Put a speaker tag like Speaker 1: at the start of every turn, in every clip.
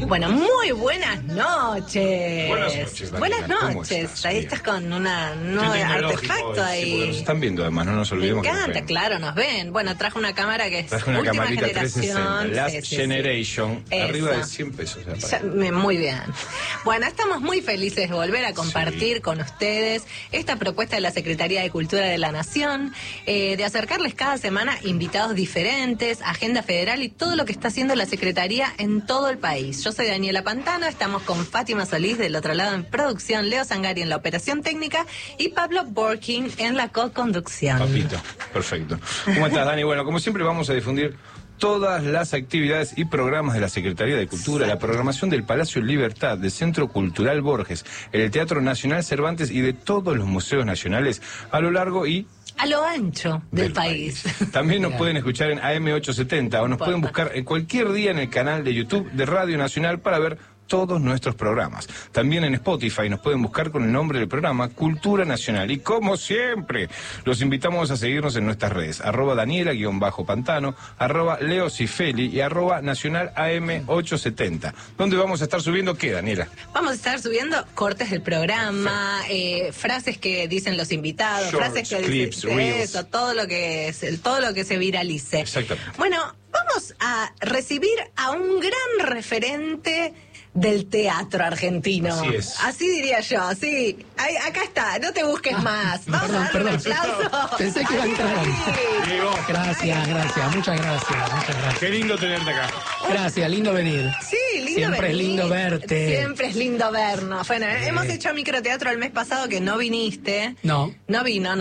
Speaker 1: Bueno, muy buenas noches.
Speaker 2: Buenas noches, Daniela.
Speaker 1: Buenas
Speaker 2: ¿Cómo
Speaker 1: noches.
Speaker 2: estás?
Speaker 1: Ahí
Speaker 2: Bien.
Speaker 1: estás con un artefacto ahí.
Speaker 2: Sí, nos están viendo además, no nos
Speaker 1: Me
Speaker 2: olvidemos que
Speaker 1: encanta,
Speaker 2: nos ven.
Speaker 1: claro, nos ven. Bueno, trajo una cámara que es
Speaker 2: Traje una
Speaker 1: última
Speaker 2: camarita
Speaker 1: generación.
Speaker 2: 360, Last
Speaker 1: Sí.
Speaker 2: Generation,
Speaker 1: Eso.
Speaker 2: arriba de 100 pesos. O sea,
Speaker 1: Muy bien. Bueno, estamos muy felices de volver a compartir con ustedes esta propuesta de la Secretaría de Cultura de la Nación, de acercarles cada semana invitados diferentes, agenda federal y todo lo que está haciendo la Secretaría en todo el país. Yo soy Daniela Pantano, estamos con Fátima Solís del otro lado en producción, Leo Sangari en la operación técnica y Pablo Borkin en la co-conducción.
Speaker 2: Papito, perfecto. ¿Cómo estás, Dani? Bueno, como siempre vamos a difundir todas las actividades y programas de la Secretaría de Cultura, la programación del Palacio Libertad, del Centro Cultural Borges, el Teatro Nacional Cervantes y de todos los museos nacionales a lo largo y
Speaker 1: a lo ancho del país.
Speaker 2: También nos pueden escuchar en AM870 o nos pueden buscar en cualquier día en el canal de YouTube de Radio Nacional para ver todos nuestros programas. También en Spotify nos pueden buscar con el nombre del programa Cultura Nacional. Y como siempre, los invitamos a seguirnos en nuestras redes, @Daniela_Pantano, @Leocifeli y @Nacional AM870. ¿Dónde vamos a estar subiendo qué, Daniela?
Speaker 1: Vamos a estar subiendo cortes del programa, frases que dicen los invitados,
Speaker 2: Shorts,
Speaker 1: frases que
Speaker 2: clips,
Speaker 1: dicen
Speaker 2: reels.
Speaker 1: eso, todo lo que se viralice.
Speaker 2: Exactamente.
Speaker 1: Bueno, vamos a recibir a un gran referente del teatro argentino.
Speaker 2: Así es.
Speaker 1: Así diría yo, sí. Acá está, no te busques más. Vamos a darle un aplauso.
Speaker 3: Pensé que iba a entrar.
Speaker 2: Diego,
Speaker 3: Gracias, muchas gracias.
Speaker 2: qué lindo tenerte acá.
Speaker 3: Gracias, lindo venir.
Speaker 1: Sí, lindo
Speaker 3: Siempre
Speaker 1: venir.
Speaker 3: es lindo verte.
Speaker 1: Siempre es lindo vernos. Bueno, hemos hecho microteatro el mes pasado que no viniste.
Speaker 3: No.
Speaker 1: No vino.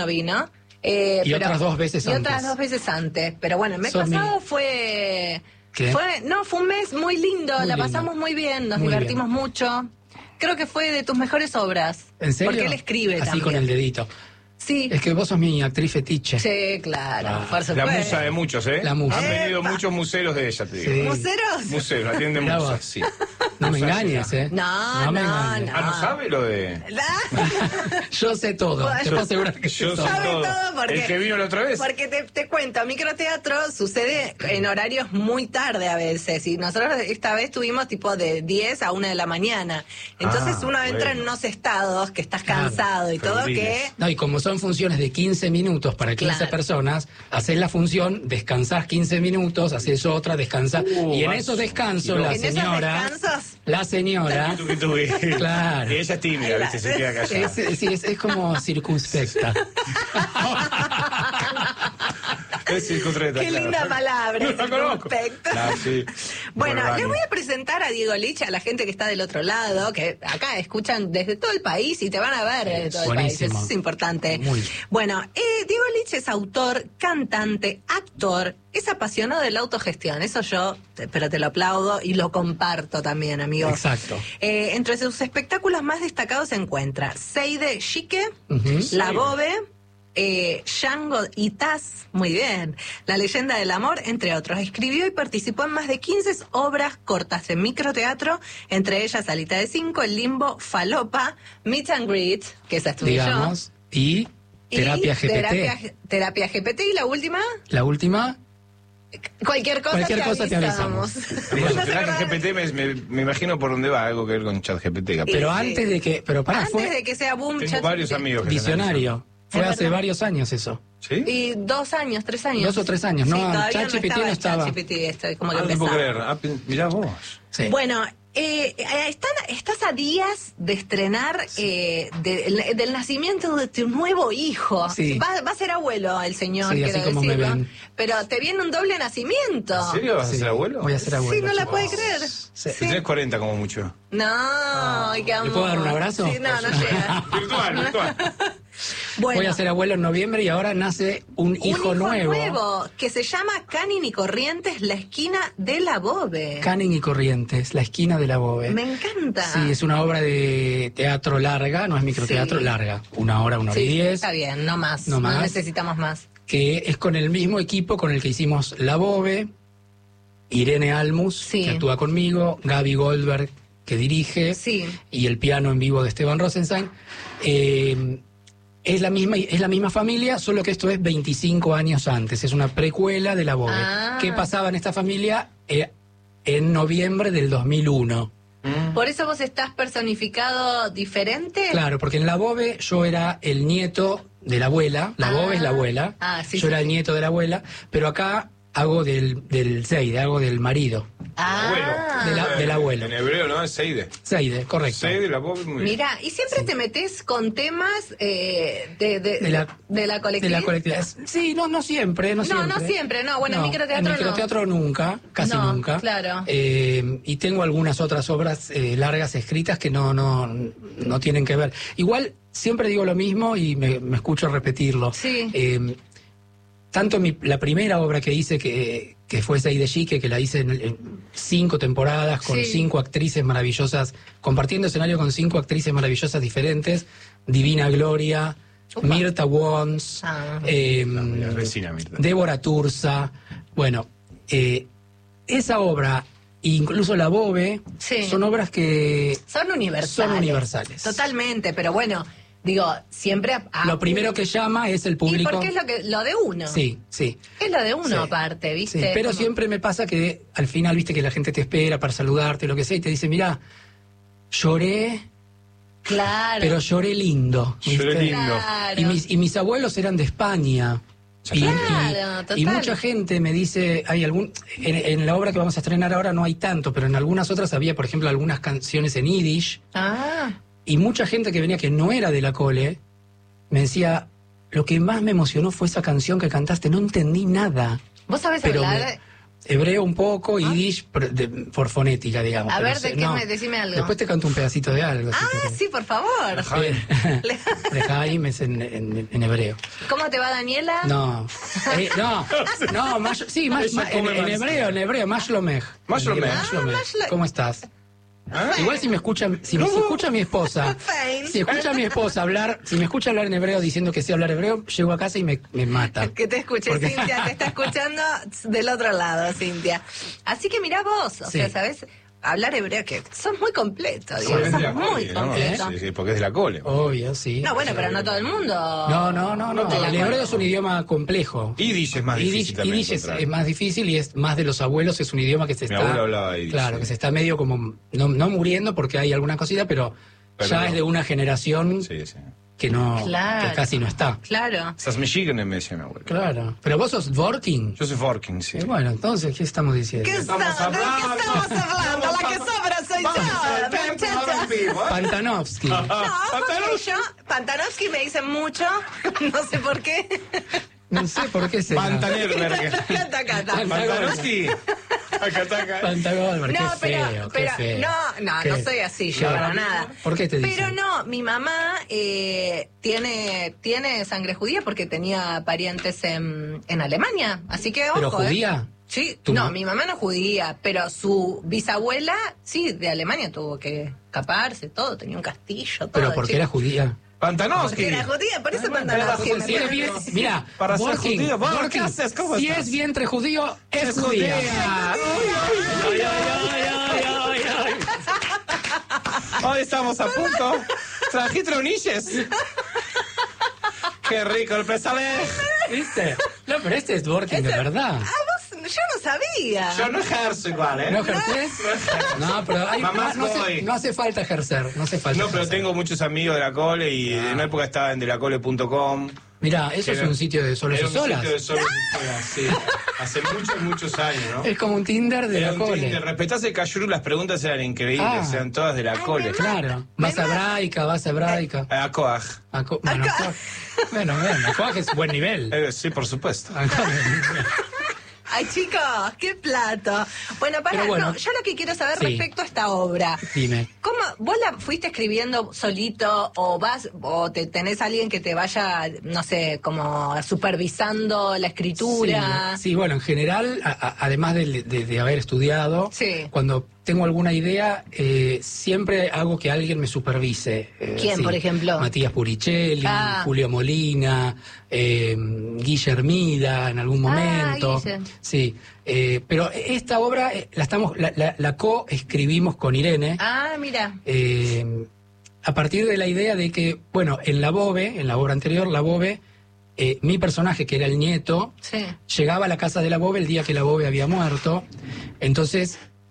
Speaker 3: Y otras dos veces
Speaker 1: y
Speaker 3: antes.
Speaker 1: otras 2 veces antes. Pero bueno, el mes
Speaker 3: Sos
Speaker 1: pasado fue...
Speaker 3: ¿Qué?
Speaker 1: Fue un mes muy lindo,
Speaker 3: Muy
Speaker 1: la
Speaker 3: lindo.
Speaker 1: pasamos muy bien, nos
Speaker 3: Muy
Speaker 1: divertimos
Speaker 3: bien.
Speaker 1: mucho. Creo que fue de tus mejores obras.
Speaker 3: ¿En serio?
Speaker 1: Porque él escribe
Speaker 3: Así
Speaker 1: también.
Speaker 3: con el dedito.
Speaker 1: Sí,
Speaker 3: Es que vos sos mi actriz fetiche.
Speaker 1: sí, claro, por
Speaker 2: La
Speaker 1: supuesto.
Speaker 2: musa de muchos, ¿eh?
Speaker 3: La musa.
Speaker 2: Han venido
Speaker 1: Epa.
Speaker 2: muchos museros de ella, te digo.
Speaker 3: Sí.
Speaker 1: ¿Museros?
Speaker 2: Museros, atienden
Speaker 3: Mirá
Speaker 2: musas,
Speaker 3: vos.
Speaker 2: sí.
Speaker 3: No me
Speaker 2: Musas,
Speaker 3: engañes,
Speaker 2: sí.
Speaker 3: ¿eh?
Speaker 1: No,
Speaker 3: me engañes.
Speaker 2: Ah, ¿no sabe lo de...?
Speaker 3: Yo sé todo.
Speaker 1: Bueno,
Speaker 3: Te puedo asegurar que
Speaker 2: yo
Speaker 3: sé todo.
Speaker 1: Sabe todo porque...
Speaker 2: ¿El que vino la otra vez?
Speaker 1: Porque te cuento, microteatro sucede en horarios muy tarde a veces. Y nosotros esta vez tuvimos tipo de 10 a 1 de la mañana. Entonces
Speaker 2: Ah,
Speaker 1: uno entra en
Speaker 2: bueno.
Speaker 1: unos estados que estás
Speaker 3: Claro,
Speaker 1: cansado y todo
Speaker 2: febriles.
Speaker 1: que...
Speaker 3: No, y como son funciones de 15 minutos para 15
Speaker 1: Claro.
Speaker 3: personas, haces la función, descansás 15 minutos, haces otra, descansás. Y en esos descansos, la
Speaker 1: ¿En esos
Speaker 3: señora...
Speaker 1: descansos?
Speaker 3: La señora...
Speaker 2: Tú que tuve.
Speaker 3: Claro.
Speaker 2: Y ella es tímida, ¿viste? Se queda callada.
Speaker 3: Es como circunspecta.
Speaker 2: Es circunspecta,
Speaker 1: Qué
Speaker 2: claro.
Speaker 1: linda palabra.
Speaker 2: No la conozco.
Speaker 1: Perfecto.
Speaker 2: Ah, sí.
Speaker 1: Bueno,
Speaker 2: Dani.
Speaker 1: les voy a presentar a Diego Lich, a la gente que está del otro lado, que acá escuchan desde todo el país y te van a ver desde todo el país.
Speaker 3: Buenísimo.
Speaker 1: Eso es importante.
Speaker 3: Muy.
Speaker 1: Bueno, Diego Lich es autor, cantante, actor, es apasionado de la autogestión. Eso pero te lo aplaudo y lo comparto también, amigos.
Speaker 3: Exacto.
Speaker 1: Entre sus espectáculos más destacados se encuentra Seide Chique,
Speaker 3: Ujú.
Speaker 1: La Bobe, Django y Taz, muy bien, La Leyenda del Amor, entre otros. Escribió y participó en más de 15 obras cortas de microteatro, entre ellas Alita de 5, El Limbo, Falopa, Meet and Greet, que esa estuve
Speaker 3: Digamos. Y terapia GPT.
Speaker 1: Terapia GPT y la última,
Speaker 3: La última,
Speaker 1: cualquier cosa te avisamos.
Speaker 2: Digo,
Speaker 1: ¿No te
Speaker 2: Chat
Speaker 1: acordás?
Speaker 2: GPT me imagino por dónde va, algo que ver con Chat GPT. capaz.
Speaker 3: pero
Speaker 1: Sí.
Speaker 3: antes de que... Pero pará,
Speaker 1: Antes
Speaker 3: fue
Speaker 1: de que sea boom,
Speaker 2: Tengo
Speaker 1: ChatGPT.
Speaker 2: varios amigos que
Speaker 3: visionario. Fue
Speaker 1: Es
Speaker 3: hace
Speaker 1: verdad.
Speaker 3: varios años eso.
Speaker 2: ¿Sí?
Speaker 1: Y 2 años, 3 años.
Speaker 3: 2 o 3 años,
Speaker 1: Sí,
Speaker 3: no,
Speaker 1: todavía
Speaker 3: ChatGPT no estaba.
Speaker 1: ChatGPT, como que
Speaker 2: Ah, no te puedo
Speaker 1: empezaba.
Speaker 2: creer. Mirá vos.
Speaker 3: Sí.
Speaker 1: Bueno, estás a días de estrenar del nacimiento de tu nuevo hijo.
Speaker 3: Sí.
Speaker 1: Va a ser abuelo el señor,
Speaker 3: Sí,
Speaker 1: quiero
Speaker 3: así como me
Speaker 1: decirlo.
Speaker 3: ven.
Speaker 1: Pero te viene un doble nacimiento.
Speaker 2: ¿En serio vas a
Speaker 3: Sí,
Speaker 2: ser abuelo?
Speaker 3: Voy a ser abuelo.
Speaker 1: Sí, no la
Speaker 3: chicos.
Speaker 1: puede creer.
Speaker 3: Sí.
Speaker 2: Si tenés 40 como mucho.
Speaker 1: No, ay, qué amor.
Speaker 3: ¿Le puedo dar un abrazo?
Speaker 1: Sí, no llega.
Speaker 2: Virtual.
Speaker 1: Bueno,
Speaker 3: Voy a ser abuelo en noviembre y ahora nace un hijo nuevo.
Speaker 1: que se llama Canin y Corrientes, la esquina de la Bobe.
Speaker 3: Canning y Corrientes, la esquina de la Bobe.
Speaker 1: Me encanta.
Speaker 3: Sí, es una obra de teatro larga, no es microteatro,
Speaker 1: Sí.
Speaker 3: larga. 1 hora, 1 hora y
Speaker 1: Sí,
Speaker 3: 10.
Speaker 1: está bien, no más.
Speaker 3: No
Speaker 1: No
Speaker 3: más.
Speaker 1: necesitamos más.
Speaker 3: Que es con el mismo equipo con el que hicimos La Bobe, Irene Almus,
Speaker 1: Sí.
Speaker 3: que actúa conmigo, Gaby Goldberg, que dirige,
Speaker 1: Sí.
Speaker 3: y el piano en vivo de Esteban Rosenstein. Es la misma familia, solo que esto es 25 años antes. Es una precuela de La Bobe.
Speaker 1: Ah.
Speaker 3: ¿Qué pasaba en esta familia en noviembre del 2001?
Speaker 1: ¿Por eso vos estás personificado diferente?
Speaker 3: Claro, porque en la Bove yo era el nieto de la abuela, la Bove es la abuela, yo era el nieto de la abuela, pero acá hago del Seide, hago del marido. Del abuelo.
Speaker 2: En hebreo, ¿no? Es Seide.
Speaker 3: Seide, correcto.
Speaker 2: Seide, la Bove, muy bien.
Speaker 1: Mira, y siempre te metes con temas de la colectividad.
Speaker 3: De la colectividad. Sí, no siempre, no siempre.
Speaker 1: No siempre, no. Bueno, en
Speaker 3: microteatro nunca, casi nunca.
Speaker 1: Claro.
Speaker 3: Y tengo algunas otras obras largas escritas que no tienen que ver. Igual, siempre digo lo mismo y me escucho repetirlo.
Speaker 1: Sí.
Speaker 3: Tanto la primera obra que hice, que fue Seide Chique, que la hice en 5 temporadas, con 5 actrices maravillosas, compartiendo escenario con 5 actrices maravillosas diferentes, Divina Gloria, Mirta Wons,
Speaker 2: la vecina Mirta.
Speaker 3: Débora Tursa. Bueno, esa obra, incluso la Bove, son obras que...
Speaker 1: Son universales. Totalmente, pero bueno... Digo, siempre...
Speaker 3: Lo primero que llama es el público...
Speaker 1: Y porque es lo de uno.
Speaker 3: Sí.
Speaker 1: Es lo de uno aparte, ¿viste?
Speaker 3: Sí, pero siempre me pasa que al final, viste, que la gente te espera para saludarte, lo que sea, y te dice, mirá, lloré...
Speaker 1: Claro.
Speaker 3: Pero lloré lindo. ¿viste?
Speaker 2: Lloré lindo.
Speaker 1: Claro.
Speaker 3: Y mis abuelos eran de España. Y mucha gente me dice, hay en la obra que vamos a estrenar ahora no hay tanto, pero en algunas otras había, por ejemplo, algunas canciones en yiddish. Y mucha gente que venía que no era de la Cole me decía, lo que más me emocionó fue esa canción que cantaste, no entendí nada.
Speaker 1: ¿Vos sabés hablar?
Speaker 3: Hebreo un poco, yiddish por fonética, digamos.
Speaker 1: A ver, decime algo.
Speaker 3: Después te canto un pedacito de algo.
Speaker 1: Sí, por favor.
Speaker 3: Lejaim es en hebreo.
Speaker 1: ¿Cómo te va, Daniela?
Speaker 3: En hebreo, Mashlomech. ¿Cómo estás? Igual si me escucha mi esposa, si me escucha hablar en hebreo diciendo que sé hablar hebreo, llego a casa y me mata.
Speaker 1: Que te escuche, Cintia, te está escuchando del otro lado, Cintia. Así que mirá vos, o sea, ¿sabés? Hablar hebreo, que sos muy completo, digamos, sos muy completo.
Speaker 2: Sí, porque es de la Cole.
Speaker 3: Obvio, sí.
Speaker 1: No, bueno, pero no todo el mundo.
Speaker 3: No. El hebreo es un idioma complejo.
Speaker 2: Yiddish es más difícil también.
Speaker 3: Yiddish es más difícil y es más de los abuelos, es un idioma que se está...
Speaker 2: Mi abuelo hablaba yiddish.
Speaker 3: Claro, que se está medio como... No muriendo porque hay alguna cosita, pero ya es de una generación... que casi no está.
Speaker 1: Claro.
Speaker 2: Estás Michigan, me decía mi abuelo.
Speaker 3: Claro. Pero vos sos Dworkin.
Speaker 2: Yo soy Dworkin, sí.
Speaker 3: Bueno, entonces, ¿qué estamos diciendo?
Speaker 1: ¿Qué estamos hablando? La que sobra soy yo.
Speaker 3: Pantanovsky.
Speaker 1: Pantanovsky me dicen mucho, no sé por qué.
Speaker 3: No sé por qué se...
Speaker 2: Pantanerberg.
Speaker 3: Pantanovsky. Pantagolmer,
Speaker 1: no,
Speaker 3: qué feo.
Speaker 1: No soy así yo para nada.
Speaker 3: ¿Por qué te dicen?
Speaker 1: Pero no, mi mamá tiene sangre judía porque tenía parientes en Alemania, así que
Speaker 3: ¿Pero judía?
Speaker 1: Sí, mi mamá no es judía, pero su bisabuela, sí, de Alemania tuvo que escaparse, todo, tenía un castillo, todo.
Speaker 3: ¿Pero por qué era judía?
Speaker 2: Pantanovsky.
Speaker 1: Porque era judía, por eso Pantanovsky.
Speaker 3: Mira,
Speaker 2: para ser judío, ¿qué haces? ¿Cómo
Speaker 3: si es vientre judío, es judía.
Speaker 2: Hoy estamos a punto. ¿Trajiste unilles? Qué rico el pesalej.
Speaker 3: ¿Viste? No, pero este es Dworkin de verdad.
Speaker 1: Yo no sabía.
Speaker 2: Yo no ejerzo igual, ¿eh?
Speaker 3: ¿No ejerces? No, pero no hace falta ejercer. No,
Speaker 2: pero tengo muchos amigos de la Cole y en una época estaba en delacole.com.
Speaker 3: Mirá, eso es un sitio de solos y solas.
Speaker 2: Un sitio de solos y solas, sí. Hace muchos años, ¿no?
Speaker 3: Es como un Tinder de la Cole.
Speaker 2: Respetás el Cayuru, las preguntas eran increíbles, eran todas de la Cole.
Speaker 3: Claro. Vas a hebraica.
Speaker 2: A Coag.
Speaker 3: Bueno, Coag es buen nivel.
Speaker 2: Sí, por supuesto.
Speaker 1: Ay, chicos, qué plato. Bueno, yo lo que quiero saber respecto a esta obra.
Speaker 3: Dime.
Speaker 1: ¿Cómo vos la fuiste escribiendo solito o tenés alguien que te vaya, no sé, como supervisando la escritura?
Speaker 3: Sí, bueno, en general, además de haber estudiado, cuando tengo alguna idea, siempre hago que alguien me supervise.
Speaker 1: ¿Quién, por ejemplo?
Speaker 3: Matías Puricelli, Julio Molina, Guillermida en algún momento. Sí, pero esta obra la co-escribimos con Irene.
Speaker 1: Mira.
Speaker 3: A partir de la idea de que, bueno, en la obra anterior, la Bove, mi personaje, que era el nieto, llegaba a la casa de la Bove el día que la Bove había muerto. Entonces,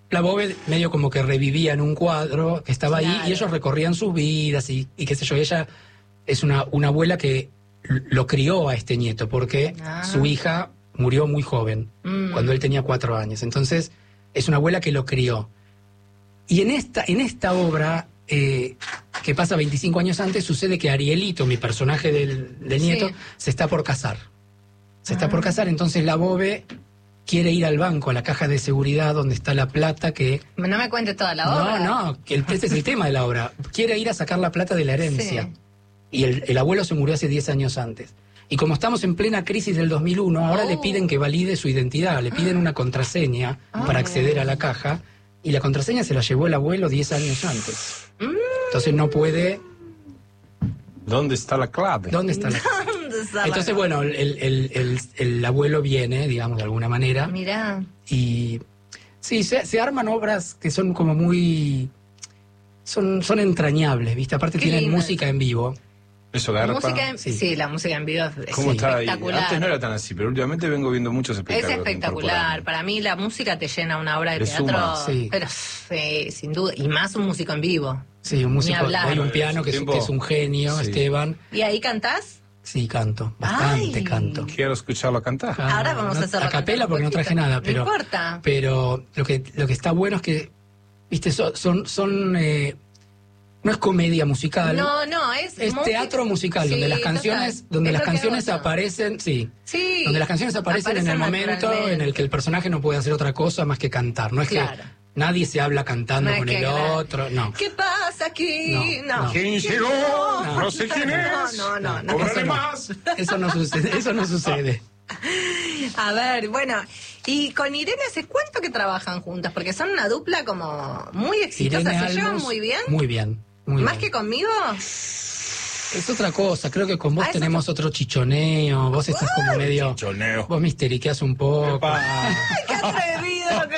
Speaker 3: la Bobe medio como que revivía en un cuadro que estaba
Speaker 1: Claro.
Speaker 3: ahí y ellos recorrían sus vidas y qué sé yo. Ella es una abuela que lo crió a este nieto porque su hija murió muy joven, cuando él tenía 4 años. Entonces, es una abuela que lo crió. Y en esta obra, que pasa 25 años antes, sucede que Arielito, mi personaje del nieto, se está por casar. Se está por casar, entonces la Bobe quiere ir al banco, a la caja de seguridad donde está la plata que...
Speaker 1: No me cuentes toda la obra.
Speaker 3: No, que este es el tema de la obra. Quiere ir a sacar la plata de la herencia.
Speaker 1: Sí.
Speaker 3: Y el abuelo se murió hace 10 años antes. Y como estamos en plena crisis del 2001, ahora le piden que valide su identidad, le piden una contraseña para acceder a la caja, y la contraseña se la llevó el abuelo 10 años antes. Entonces no puede...
Speaker 2: ¿Dónde está la clave?
Speaker 3: ¿Dónde está la clave? Entonces, bueno, el abuelo viene, digamos, de alguna manera.
Speaker 1: Mirá.
Speaker 3: Y sí, se arman obras que son como muy... Son entrañables, ¿viste? Aparte tienen
Speaker 1: lindo.
Speaker 3: música en vivo.
Speaker 2: Eso garpa.
Speaker 3: Sí.
Speaker 1: La música en vivo es
Speaker 2: ¿Cómo está ahí?
Speaker 1: espectacular.
Speaker 2: Antes no era tan así, pero últimamente vengo viendo muchos
Speaker 1: Es
Speaker 2: espectáculos.
Speaker 1: espectacular. Para mí la música te llena una obra de
Speaker 2: Le
Speaker 1: teatro.
Speaker 2: suma.
Speaker 3: Sí.
Speaker 1: Pero sí, sin duda. Y más un músico en vivo.
Speaker 3: Sí, un músico,
Speaker 1: hablar.
Speaker 3: hay un piano que es un genio,
Speaker 2: Sí.
Speaker 3: Esteban.
Speaker 1: ¿Y ahí cantás?
Speaker 3: Sí, canto, bastante
Speaker 1: Ay.
Speaker 3: canto.
Speaker 2: Quiero escucharlo cantar.
Speaker 1: Ahora vamos a hacerlo
Speaker 3: a capela
Speaker 1: cantar un
Speaker 3: porque no traje
Speaker 1: poquito.
Speaker 3: nada,
Speaker 1: No
Speaker 3: pero
Speaker 1: importa.
Speaker 3: pero lo que está bueno es que, viste, no es comedia musical.
Speaker 1: No,
Speaker 3: Es
Speaker 1: música.
Speaker 3: teatro musical,
Speaker 1: Sí,
Speaker 3: donde las canciones,
Speaker 1: total.
Speaker 3: donde
Speaker 1: Es
Speaker 3: las
Speaker 1: lo que
Speaker 3: canciones
Speaker 1: hago yo.
Speaker 3: aparecen, sí,
Speaker 1: Sí.
Speaker 3: donde las canciones aparecen en el momento
Speaker 1: naturalmente.
Speaker 3: en el que el personaje no puede hacer otra cosa más que cantar. No es
Speaker 1: Claro.
Speaker 3: que nadie se habla cantando
Speaker 1: No es
Speaker 3: con
Speaker 1: que
Speaker 3: el otro, no.
Speaker 1: ¿Qué pasa aquí?
Speaker 3: No, no.
Speaker 2: ¿Quién llegó? No sé quién es.
Speaker 1: No.
Speaker 2: Cóbrale más.
Speaker 3: Eso no sucede, eso no sucede.
Speaker 1: A ver, bueno, y con Irene, ¿hace cuánto que trabajan juntas? Porque son una dupla como muy exitosa,
Speaker 3: Irene
Speaker 1: ¿se llevan
Speaker 3: Almos,
Speaker 1: muy bien?
Speaker 3: Muy bien. Muy
Speaker 1: ¿Más
Speaker 3: bien.
Speaker 1: que conmigo?
Speaker 3: Es otra cosa, creo que con vos
Speaker 1: Ah, es
Speaker 3: tenemos otro chichoneo, vos estás como medio...
Speaker 2: Choneo.
Speaker 3: Vos misteriqueás un poco.
Speaker 2: Epa.
Speaker 1: ¡Ay, qué atrevido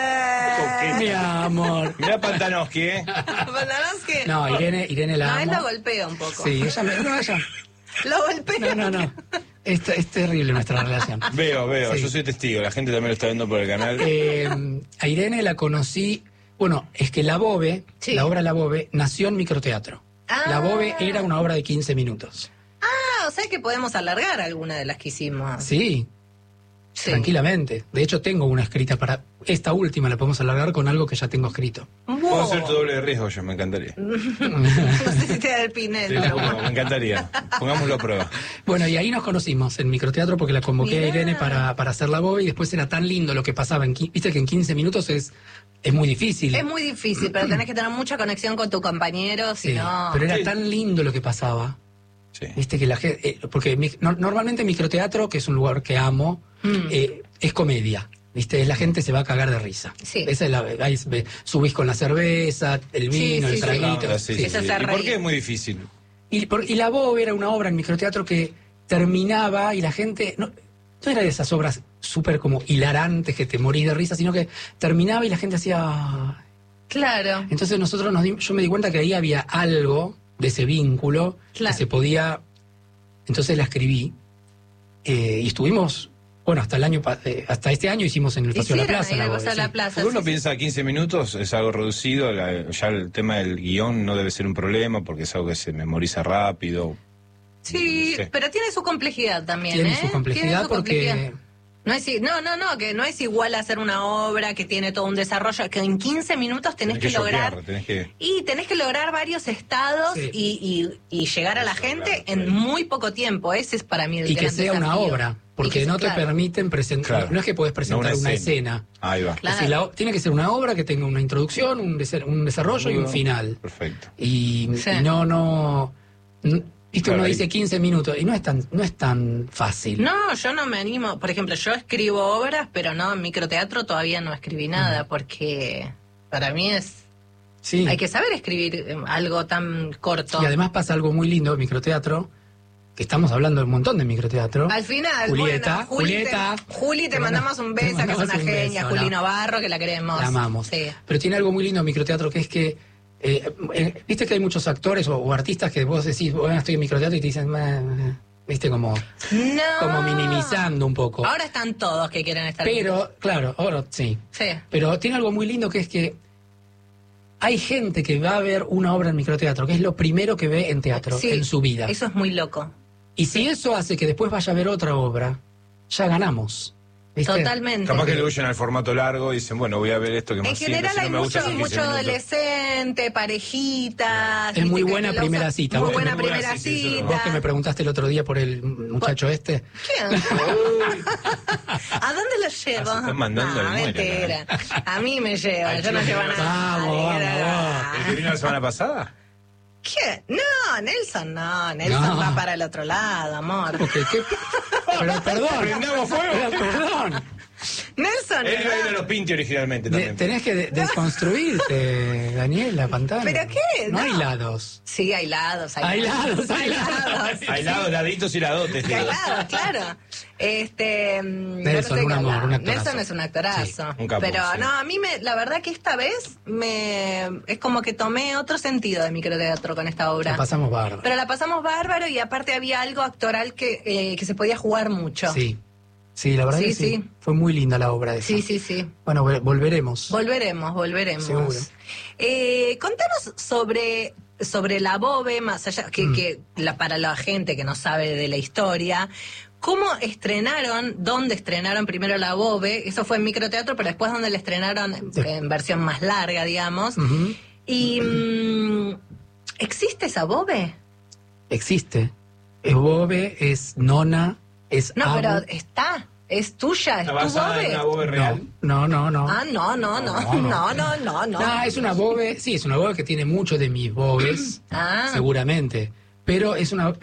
Speaker 1: que
Speaker 3: Mi amor.
Speaker 2: Mirá Pantanowski, ¿eh?
Speaker 1: Pantanowski.
Speaker 3: No, Irene la
Speaker 1: No, él
Speaker 3: amo.
Speaker 1: lo golpea un poco.
Speaker 3: Sí, ella...
Speaker 1: Lo golpea.
Speaker 3: No. Es terrible nuestra relación.
Speaker 2: Veo,
Speaker 3: Sí.
Speaker 2: yo soy testigo, la gente también lo está viendo por el canal.
Speaker 3: A Irene la conocí... Bueno, es que La Bobe,
Speaker 1: Sí.
Speaker 3: la obra La Bobe, nació en microteatro.
Speaker 1: Ah.
Speaker 3: La Bobe era una obra de 15 minutos.
Speaker 1: Ah, o sea que podemos alargar alguna de las que hicimos.
Speaker 3: Sí,
Speaker 1: Sí.
Speaker 3: tranquilamente. De hecho, tengo una escrita para... Esta última la podemos alargar con algo que ya tengo escrito.
Speaker 2: Puedo hacer tu doble de riesgo yo, me encantaría.
Speaker 1: No sé si te da el Pinel.
Speaker 2: Sí, me encantaría. Pongámoslo a prueba.
Speaker 3: Bueno, y ahí nos conocimos en microteatro porque la convoqué a
Speaker 1: Mirá.
Speaker 3: Irene para hacer La Bobe y después era tan lindo lo que pasaba. Viste que en 15 minutos es muy difícil.
Speaker 1: Es muy difícil, pero tenés que tener mucha conexión con tu compañero, si
Speaker 3: Sí,
Speaker 1: no...
Speaker 3: pero era
Speaker 2: Sí.
Speaker 3: tan lindo lo que pasaba.
Speaker 2: Sí.
Speaker 3: Viste que la gente... porque normalmente microteatro, que es un lugar que amo, es comedia. ¿Viste? La gente se va a cagar de risa.
Speaker 1: Sí.
Speaker 3: Esa es ahí subís con la cerveza, el vino,
Speaker 1: Sí,
Speaker 3: el
Speaker 1: sí,
Speaker 3: traguito.
Speaker 2: Sí,
Speaker 3: Sí.
Speaker 1: Eso hace
Speaker 2: ¿Y por
Speaker 1: reír.
Speaker 2: qué es muy difícil?
Speaker 3: Y La Bobe era una obra en microteatro que terminaba y la gente... No era de esas obras súper como hilarantes que te morís de risa, sino que terminaba y la gente hacía...
Speaker 1: Claro.
Speaker 3: Entonces yo me di cuenta que ahí había algo de ese vínculo
Speaker 1: Claro.
Speaker 3: que se podía... Entonces la escribí y estuvimos... Bueno, hasta este año hicimos en el Paseo de la
Speaker 1: Hicieron
Speaker 3: Plaza.
Speaker 1: ahí
Speaker 3: La
Speaker 1: el
Speaker 3: Bobe,
Speaker 1: Paseo de la
Speaker 3: sí.
Speaker 1: Plaza.
Speaker 2: Porque uno
Speaker 1: sí,
Speaker 2: piensa 15 minutos, es algo reducido, ya el tema del guión no debe ser un problema porque es algo que se memoriza rápido.
Speaker 1: Sí,
Speaker 2: Sí.
Speaker 1: pero tiene su complejidad también,
Speaker 3: Tiene
Speaker 1: ¿eh?
Speaker 3: su complejidad
Speaker 1: Tiene su
Speaker 3: porque...
Speaker 1: complejidad. No, que no es igual hacer una obra que tiene todo un desarrollo, que en 15 minutos tenés que lograr...
Speaker 2: choquear, tenés que...
Speaker 1: Y tenés que lograr varios estados
Speaker 3: Sí.
Speaker 1: y llegar a la
Speaker 2: Eso,
Speaker 1: gente
Speaker 2: claro,
Speaker 1: en
Speaker 2: sí.
Speaker 1: muy poco tiempo. Ese es para mí el
Speaker 3: Y que
Speaker 1: gran
Speaker 3: sea una
Speaker 1: desafío.
Speaker 3: obra, porque
Speaker 1: Y que
Speaker 3: no
Speaker 1: sea-
Speaker 3: te
Speaker 1: claro.
Speaker 3: permiten presentar...
Speaker 2: Claro.
Speaker 3: No es que podés presentar
Speaker 2: No
Speaker 3: una escena.
Speaker 2: Ahí va.
Speaker 1: Claro.
Speaker 3: Es decir, tiene que ser una obra que tenga una introducción, un desarrollo y un final.
Speaker 2: Perfecto.
Speaker 3: Y
Speaker 1: Sí.
Speaker 3: viste,
Speaker 2: Claro,
Speaker 3: uno
Speaker 2: ahí.
Speaker 3: dice 15 minutos y no es tan fácil.
Speaker 1: No, yo no me animo. Por ejemplo, yo escribo obras, pero no, en microteatro todavía no escribí nada, porque para mí
Speaker 3: Sí.
Speaker 1: hay que saber escribir algo tan corto.
Speaker 3: Y además pasa algo muy lindo en microteatro, que estamos hablando de un montón de microteatro.
Speaker 1: Al final,
Speaker 3: Julieta,
Speaker 1: bueno, Juli, te mandamos un beso, que es una
Speaker 3: mandamos un
Speaker 1: genia,
Speaker 3: beso,
Speaker 1: Juli
Speaker 3: la-
Speaker 1: Navarro, que la queremos.
Speaker 3: La amamos.
Speaker 1: Sí.
Speaker 3: Pero tiene algo muy lindo en microteatro, que es que viste que hay muchos actores o artistas que vos decís, bueno, estoy en microteatro y te dicen, ¿viste? Como minimizando un poco.
Speaker 1: Ahora están todos que quieren estar.
Speaker 3: Pero, claro, ahora sí. Pero tiene algo muy lindo que es que hay gente que va a ver una obra en microteatro, que es lo primero que ve en teatro en su vida.
Speaker 1: Eso es muy loco.
Speaker 3: Y si eso hace que después vaya a ver otra obra, ya ganamos. ¿Viste?
Speaker 1: Totalmente.
Speaker 2: Capaz que le huyen al formato largo y dicen, bueno, voy a ver esto que más
Speaker 1: sirve. En general hay mucho adolescente, parejitas.
Speaker 3: Es muy buena primera cita.
Speaker 1: Muy buena primera cita.
Speaker 3: Vos que me preguntaste el otro día por el muchacho este.
Speaker 1: ¿Quién? ¿A dónde lo llevo?
Speaker 2: Se están mandando
Speaker 1: no, mentira. A mí me lleva, yo no llevo nada.
Speaker 3: Vamos.
Speaker 2: ¿El que vino la semana pasada?
Speaker 1: ¿Qué? No, Nelson va para el otro lado, amor.
Speaker 3: Pero perdón.
Speaker 2: ¡Prendamos fuego!
Speaker 3: Perdón.
Speaker 1: Nelson.
Speaker 2: Él iba a ir a los Pinti originalmente también.
Speaker 3: Tenés que desconstruirte, Daniela Pantano.
Speaker 1: ¿Pero qué?
Speaker 3: No hay lados.
Speaker 1: Sí, hay lados.
Speaker 3: Hay lados.
Speaker 2: Hay lados, laditos y ladotes.
Speaker 1: Hay lados, claro.
Speaker 3: Nelson, un amor, un actorazo.
Speaker 1: Nelson es un actorazo.
Speaker 2: Sí, un capo,
Speaker 1: pero
Speaker 2: sí.
Speaker 1: no, a mí la verdad que esta vez es como que tomé otro sentido de microteatro con esta obra.
Speaker 3: La pasamos bárbaro.
Speaker 1: Pero la pasamos bárbaro y aparte había algo actoral que se podía jugar mucho.
Speaker 3: Sí, la verdad que sí. Fue muy linda la obra esa.
Speaker 1: Sí.
Speaker 3: Bueno, volveremos.
Speaker 1: Volveremos.
Speaker 3: Seguro.
Speaker 1: Contanos sobre la BOVE, más allá para la gente que no sabe de la historia. ¿Cómo dónde estrenaron primero la BOVE? Eso fue en microteatro, pero después donde la estrenaron en versión más larga, digamos.
Speaker 3: Uh-huh.
Speaker 1: Y ¿existe esa BOVE?
Speaker 3: Existe. Es BOVE, es nona, es
Speaker 1: No,
Speaker 3: Abu.
Speaker 1: pero está. ¿Es tuya? ¿Es tu BOVE?
Speaker 2: ¿Una BOVE real?
Speaker 3: No.
Speaker 1: Ah, no.
Speaker 3: Es una BOVE, sí, es una BOVE que tiene mucho de mis BOVEs, seguramente. Pero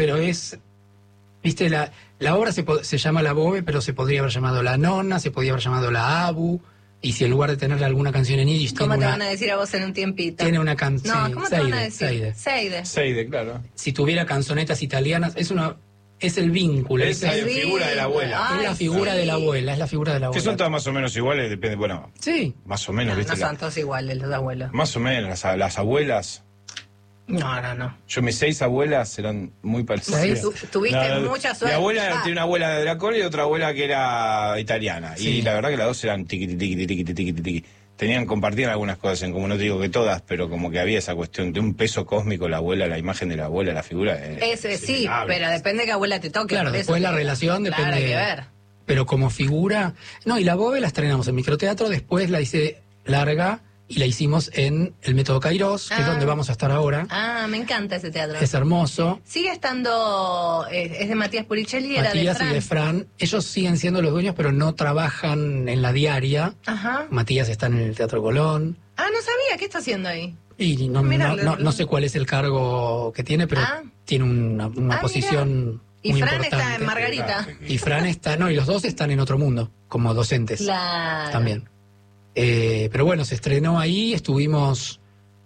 Speaker 3: viste, la obra se llama la BOVE, pero se podría haber llamado la nona, se podría haber llamado la Abu, y si en lugar de tener alguna canción en yiddish
Speaker 1: ¿Cómo te van a decir a vos en un tiempito?
Speaker 3: Tiene una canción.
Speaker 1: No, ¿cómo te van a decir?
Speaker 2: Seide, claro.
Speaker 3: Si tuviera canzonetas italianas, es el vínculo.
Speaker 2: Es la figura de la abuela.
Speaker 3: Es la figura de la abuela, es la figura de la abuela.
Speaker 2: Que son todas más o menos iguales, depende, bueno.
Speaker 3: Sí.
Speaker 2: Más o menos,
Speaker 1: No,
Speaker 2: ¿viste?
Speaker 1: no son todos iguales los abuelos.
Speaker 2: Más o menos, las abuelas.
Speaker 1: No.
Speaker 2: Yo mis 6 abuelas eran muy parecidas.
Speaker 1: Tuviste mucha suerte.
Speaker 2: Mi abuela tiene una abuela de Dracol y otra abuela que era italiana. Sí. Y la verdad que las dos eran tiqui. Compartían algunas cosas en común, no te digo que todas, pero como que había esa cuestión de un peso cósmico, la abuela, la imagen de la abuela, la figura.
Speaker 1: Sí, pero depende de qué abuela te toque.
Speaker 3: Claro, después la relación depende.
Speaker 1: Claro, hay que ver.
Speaker 3: Pero como figura. No, y la BOVE la estrenamos en microteatro, después la hice larga y la hicimos en el Método Kairos, que es donde vamos a estar ahora.
Speaker 1: Me encanta ese teatro.
Speaker 3: Es hermoso.
Speaker 1: Sigue estando, es de Matías Puricelli, era de Fran.
Speaker 3: Y de Fran. Ellos siguen siendo los dueños, pero no trabajan en la diaria.
Speaker 1: Ajá.
Speaker 3: Matías está en el Teatro Colón.
Speaker 1: No sabía, ¿qué está haciendo ahí?
Speaker 3: Y no sé cuál es el cargo que tiene, pero tiene una posición
Speaker 1: y
Speaker 3: muy
Speaker 1: Fran
Speaker 3: importante.
Speaker 1: está en Margarita.
Speaker 3: Y Fran está, y los dos están en otro mundo, como docentes.
Speaker 1: Claro.
Speaker 3: También. Pero bueno, se estrenó ahí, estuvimos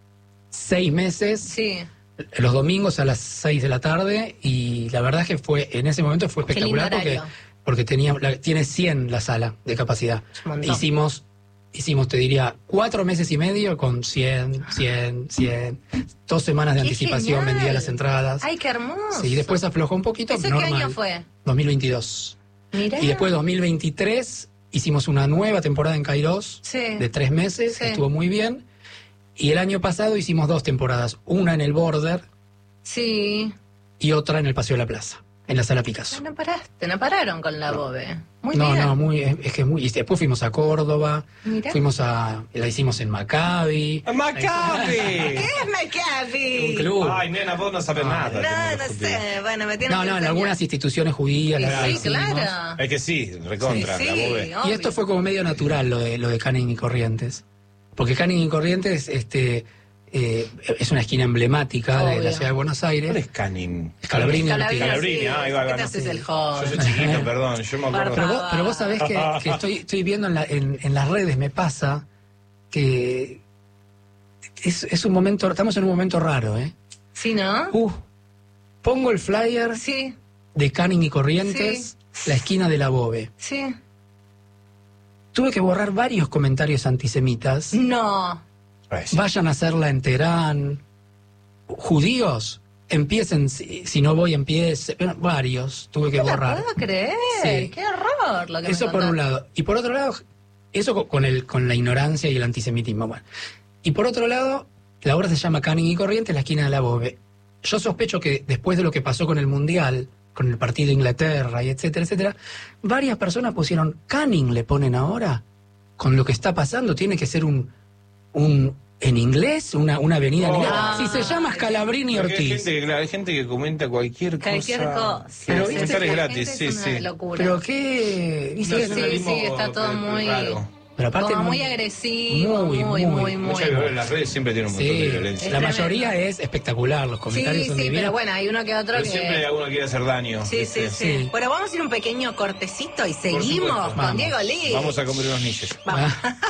Speaker 3: 6 meses.
Speaker 1: Sí.
Speaker 3: Los domingos a las 6 de la tarde, y la verdad es que en ese momento fue espectacular porque tiene 100 la sala de capacidad. Hicimos, te diría, 4 meses y medio con 100. 2 semanas de anticipación,
Speaker 1: genial.
Speaker 3: vendía las entradas.
Speaker 1: ¡Ay, qué hermoso!
Speaker 3: Sí, después aflojó un poquito.
Speaker 1: ¿Ese
Speaker 3: normal.
Speaker 1: qué año fue?
Speaker 3: 2022.
Speaker 1: Mirá.
Speaker 3: Y después 2023 hicimos una nueva temporada en Kairos de 3 meses, que estuvo muy bien. Y el año pasado hicimos 2 temporadas, una en el Border y otra en el Paseo de la Plaza, en la Sala Picasso.
Speaker 1: No pararon con la BOVE. Muy bien.
Speaker 3: Y después fuimos a Córdoba,
Speaker 1: Mirá.
Speaker 3: la hicimos en Maccabi.
Speaker 2: ¡Maccabi!
Speaker 1: ¿Qué es Maccabi?
Speaker 3: Un club.
Speaker 2: Ay, nena, vos no sabés nada.
Speaker 1: No sé. Bueno, me tienen que
Speaker 3: en
Speaker 1: enseñar.
Speaker 3: algunas instituciones judías.
Speaker 1: Sí, claro.
Speaker 2: Es que sí, recontra,
Speaker 1: Sí,
Speaker 2: la BOVE.
Speaker 1: obvio.
Speaker 3: Y esto fue como medio natural lo de Canning y Corrientes. Porque Canning y Corrientes es una esquina emblemática de la ciudad de Buenos Aires.
Speaker 2: ¿Cuál es Canning?
Speaker 3: Scalabrini.
Speaker 2: Scalabrini, ahí va.
Speaker 1: ¿Qué te haces el joven?
Speaker 2: Yo soy chiquito, perdón, yo me acuerdo.
Speaker 3: Pero vos sabés que estoy viendo en las redes, me pasa que es un momento, estamos en un momento raro, ¿eh?
Speaker 1: Sí, ¿no?
Speaker 3: Pongo el flyer de Canning y Corrientes, la esquina de la BOVE.
Speaker 1: Sí.
Speaker 3: Tuve que borrar varios comentarios antisemitas.
Speaker 1: No.
Speaker 3: Vayan a hacerla en Teherán. Judíos, empiecen, si no voy, empiece. Varios, tuve que borrar.
Speaker 1: No puedo creer,
Speaker 3: sí.
Speaker 1: Qué horror lo que
Speaker 3: eso
Speaker 1: me
Speaker 3: por un lado. Y por otro lado, eso con la ignorancia y el antisemitismo. Bueno. Y por otro lado, la obra se llama Canning y Corrientes, la esquina de la Bobe. Yo sospecho que después de lo que pasó con el Mundial, con el partido de Inglaterra y etcétera, etcétera, varias personas pusieron, Canning le ponen ahora, con lo que está pasando, tiene que ser un en inglés, una avenida en inglés. Si se llama Scalabrini Ortiz.
Speaker 2: Hay gente que comenta cualquier cosa.
Speaker 1: Pero
Speaker 2: comentar es gratis, sí.
Speaker 3: Pero qué...
Speaker 1: Sí, está todo muy...
Speaker 2: Raro.
Speaker 3: Pero aparte
Speaker 1: muy agresivo, muy.
Speaker 2: En las redes siempre tiene un montón de violencia.
Speaker 3: La mayoría es espectacular, los comentarios son divinos.
Speaker 1: Pero bueno, hay uno que otro
Speaker 2: pero siempre hay alguno que quiere hacer daño.
Speaker 1: Sí. Bueno, vamos a ir un pequeño cortecito y seguimos con Diego Lee.
Speaker 2: Vamos a comer unos niches.
Speaker 1: Vamos.